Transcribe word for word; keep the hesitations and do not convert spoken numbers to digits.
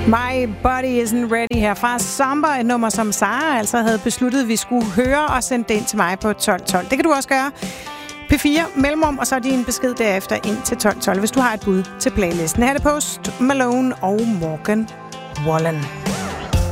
My Body Isn't Ready her fra Somber, et nummer, som Sara altså havde besluttet, at vi skulle høre og sende det ind til mig på tolv tolv. Det kan du også gøre. P fire mellemrum, og så din besked derefter ind til tolv tolv, hvis du har et bud til playlisten. Her er det Post Malone og Morgan Wallen.